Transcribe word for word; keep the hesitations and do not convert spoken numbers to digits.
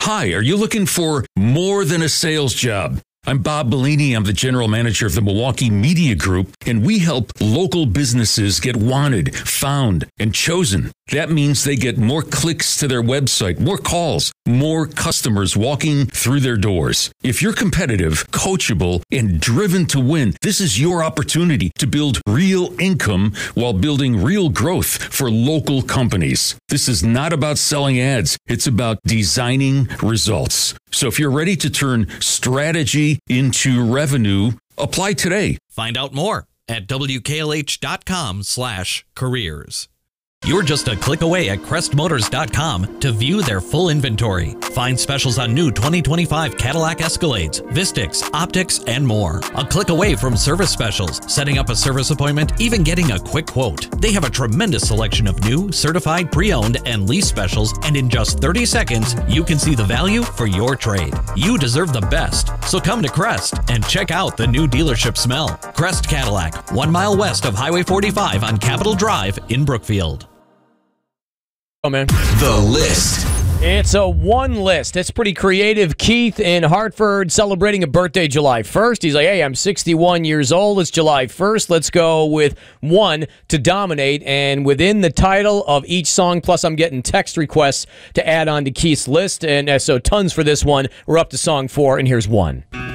Hi, are you looking for more than a sales job? I'm Bob Bellini. I'm the general manager of the Milwaukee Media Group, and we help local businesses get wanted, found, and chosen. That means they get more clicks to their website, more calls, more customers walking through their doors. If you're competitive, coachable, and driven to win, this is your opportunity to build real income while building real growth for local companies. This is not about selling ads. It's about designing results. So if you're ready to turn strategy into revenue, apply today. Find out more at W K L H dot com slash careers. You're just a click away at crest motors dot com to view their full inventory. Find specials on new twenty twenty-five Cadillac Escalades, Vistix, Optics, and more. A click away from service specials, setting up a service appointment, even getting a quick quote. They have a tremendous selection of new, certified, pre-owned, and lease specials, and in just thirty seconds, you can see the value for your trade. You deserve the best, so come to Crest and check out the new dealership smell. Crest Cadillac, one mile west of Highway forty-five on Capitol Drive in Brookfield. Oh, man. The List. It's a one list. It's pretty creative. Keith in Hartford celebrating a birthday July first. He's like, hey, I'm sixty-one years old. It's July first. Let's go with one to dominate. And within the title of each song, plus I'm getting text requests to add on to Keith's list. And uh, so tons for this one. We're up to song four, and here's one.